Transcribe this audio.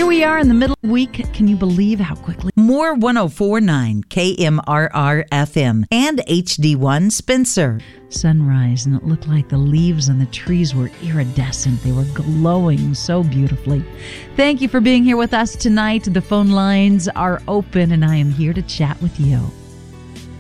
Here we are in the middle of the week. Can you believe how quickly? More 104.9 KMRR FM and HD1 Spencer. Sunrise, and it looked like the leaves on the trees were iridescent. They were glowing so beautifully. Thank you for being here with us tonight. The phone lines are open, and I am here to chat with you.